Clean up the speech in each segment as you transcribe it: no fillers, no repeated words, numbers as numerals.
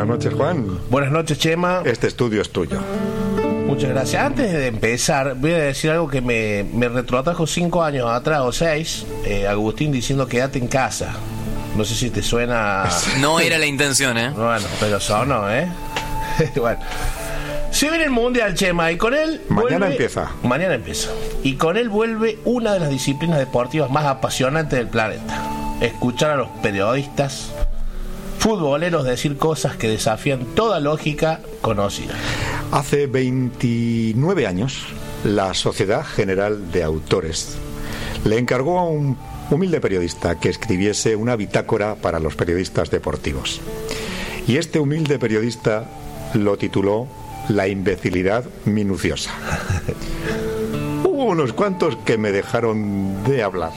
Buenas noches, Juan. Buenas noches, Chema. Este estudio es tuyo. Muchas gracias. Antes de empezar, voy a decir algo que me retrotrajo 5 años atrás o 6. Agustín diciendo quédate en casa. No sé si te suena. No era la intención, ¿eh? Bueno, pero sonó, Bueno. Se viene el Mundial, Chema, y con él Mañana empieza. Y con él vuelve una de las disciplinas deportivas más apasionantes del planeta. Escuchar a los periodistas futboleros decir cosas que desafían toda lógica conocida. Hace 29 años, la Sociedad General de Autores le encargó a un humilde periodista que escribiese una bitácora para los periodistas deportivos. Y este humilde periodista lo tituló La imbecilidad minuciosa. Hubo unos cuantos que me dejaron de hablar.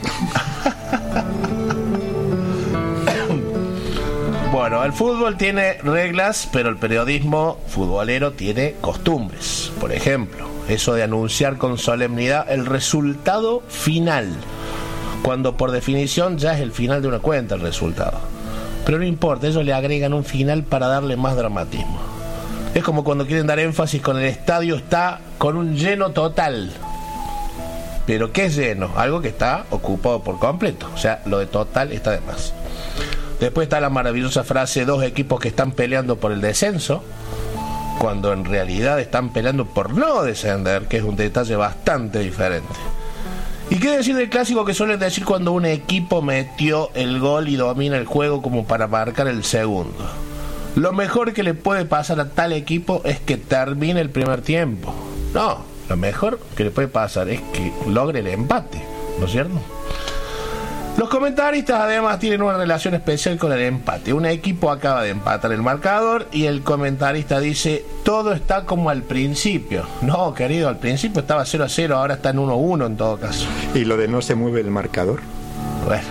Bueno, el fútbol tiene reglas, pero el periodismo futbolero tiene costumbres. Por ejemplo, eso de anunciar con solemnidad el resultado final, cuando por definición ya es el final de una cuenta el resultado. Pero no importa, ellos le agregan un final para darle más dramatismo. Es como cuando quieren dar énfasis con el estadio está con un lleno total. ¿Pero qué es lleno? Algo que está ocupado por completo. O sea, lo de total está de más. Después está la maravillosa frase, 2 equipos que están peleando por el descenso, cuando en realidad están peleando por no descender, que es un detalle bastante diferente. ¿Y qué decir del clásico que suelen decir cuando un equipo metió el gol y domina el juego como para marcar el segundo? Lo mejor que le puede pasar a tal equipo es que termine el primer tiempo. No, lo mejor que le puede pasar es que logre el empate, ¿no es cierto? Los comentaristas además tienen una relación especial con el empate. Un equipo acaba de empatar el marcador y el comentarista dice, todo está como al principio. No, querido, al principio estaba 0-0, ahora está en 1-1 en todo caso. ¿Y lo de no se mueve el marcador? Bueno.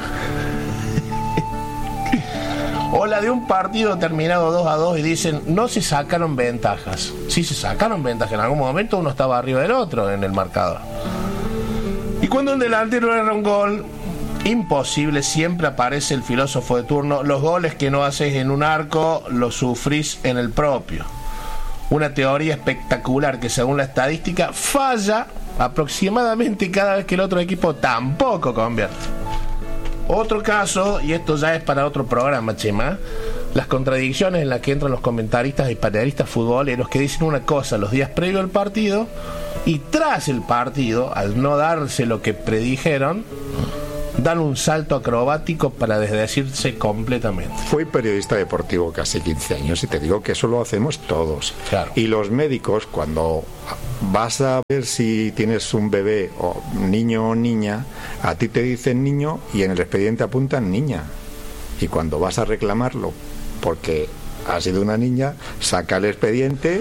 O la de un partido terminado 2-2 y dicen, no se sacaron ventajas. Sí se sacaron ventajas, en algún momento uno estaba arriba del otro en el marcador. Y cuando un delantero erra un gol, imposible, siempre aparece el filósofo de turno, los goles que no haces en un arco, los sufrís en el propio. Una teoría espectacular que según la estadística falla aproximadamente cada vez que el otro equipo tampoco convierte. Otro caso, y esto ya es para otro programa, Chema, las contradicciones en las que entran los comentaristas y panelistas futboleros que dicen una cosa los días previos al partido y tras el partido, al no darse lo que predijeron, dan un salto acrobático para desdecirse completamente. Fui periodista deportivo casi 15 años y te digo que eso lo hacemos todos. Claro. Y los médicos, cuando vas a ver si tienes un bebé o niño o niña, a ti te dicen niño y en el expediente apuntan niña. Y cuando vas a reclamarlo porque ha sido una niña, saca el expediente.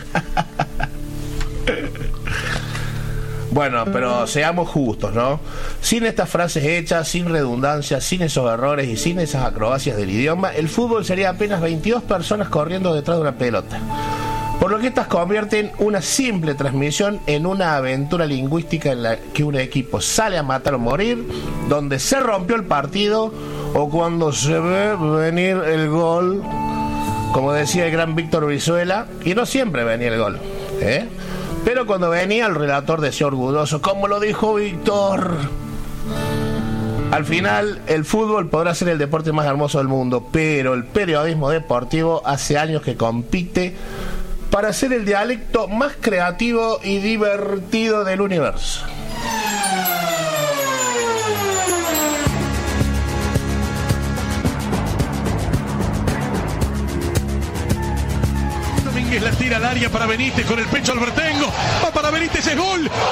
Bueno, pero seamos justos, ¿no? Sin estas frases hechas, sin redundancias, sin esos errores y sin esas acrobacias del idioma, el fútbol sería apenas 22 personas corriendo detrás de una pelota. Por lo que estas convierten una simple transmisión en una aventura lingüística en la que un equipo sale a matar o morir, donde se rompió el partido o cuando se ve venir el gol, como decía el gran Víctor Brizuela, y no siempre venía el gol, pero cuando venía el relator decía orgulloso, como lo dijo Víctor. Al final, el fútbol podrá ser el deporte más hermoso del mundo, pero el periodismo deportivo hace años que compite para ser el dialecto más creativo y divertido del universo. Domínguez la tira al área para Benítez con el pecho Albertengo. Va para Benítez, es gol. ¡Gol!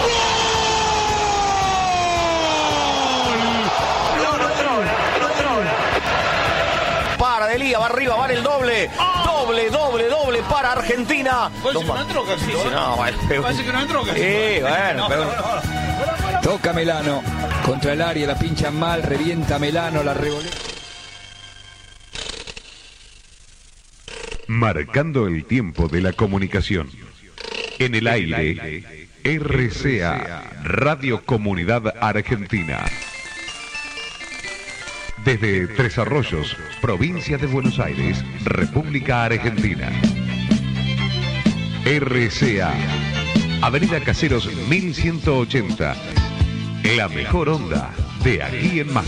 Para de Lía, va arriba, va en el doble. Doble para Argentina. Parece que no entró, Sí, no, parece que no entró. bueno, pero... Toca Melano contra el área, la pincha mal, revienta Melano, la revolea. Marcando el tiempo de la comunicación. En el aire, RCA, Radio Comunidad Argentina. Desde Tres Arroyos, provincia de Buenos Aires, República Argentina. RCA, Avenida Caseros 1180. La mejor onda de aquí en más.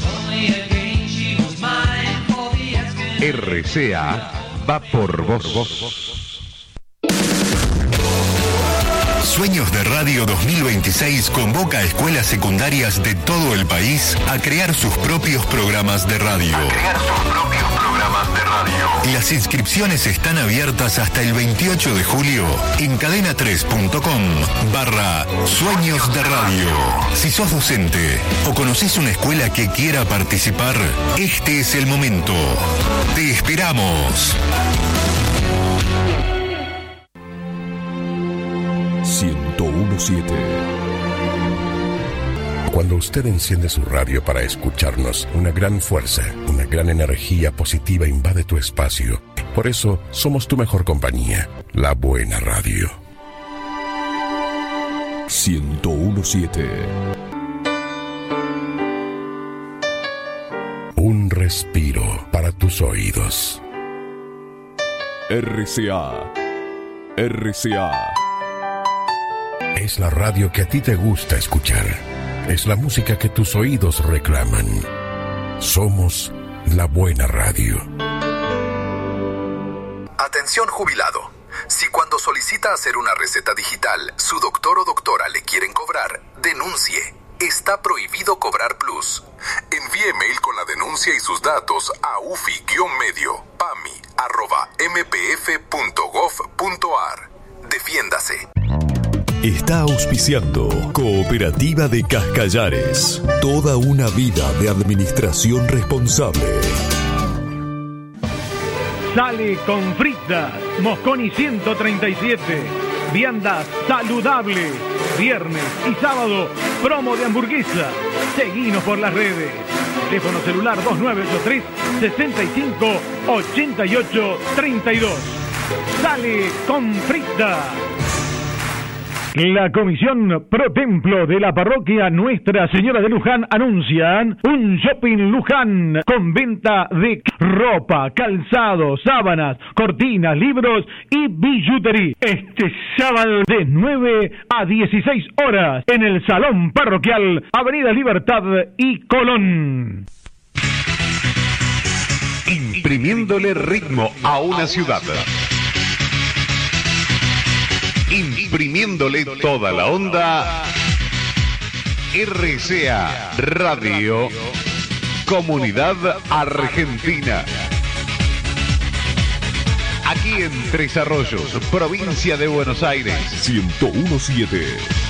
RCA va por vos. Sueños de Radio 2026 convoca a escuelas secundarias de todo el país a crear sus propios programas de radio. Las inscripciones están abiertas hasta el 28 de julio en cadena3.com/Sueños de Radio. Si sos docente o conocés una escuela que quiera participar, este es el momento. Te esperamos. 101.7. Cuando usted enciende su radio para escucharnos, una gran fuerza, una gran energía positiva invade tu espacio. Por eso, somos tu mejor compañía, la buena radio. 101.7. Un respiro para tus oídos. RCA. RCA. Es la radio que a ti te gusta escuchar. Es la música que tus oídos reclaman. Somos la buena radio. Atención jubilado. Si cuando solicita hacer una receta digital, su doctor o doctora le quieren cobrar, denuncie. Está prohibido cobrar plus. Envíe mail con la denuncia y sus datos a ufi-medio@mpf.gov.ar. Defiéndase. Está auspiciando Cooperativa de Cascallares. Toda una vida de administración responsable. Sale con fritas. Mosconi 137. Viandas saludables. Viernes y sábado, promo de hamburguesa. Seguinos por las redes. Teléfono celular 2983 65 88 32. Sale con fritas. La Comisión Pro Templo de la Parroquia Nuestra Señora de Luján anuncian un shopping Luján con venta de ropa, calzado, sábanas, cortinas, libros y billutería. Este sábado de 9 a 16 horas en el Salón Parroquial, Avenida Libertad y Colón. Imprimiéndole ritmo a una ciudad. Imprimiéndole toda la onda. RCA Radio Comunidad Argentina. Aquí en Tres Arroyos, provincia de Buenos Aires. 101.7.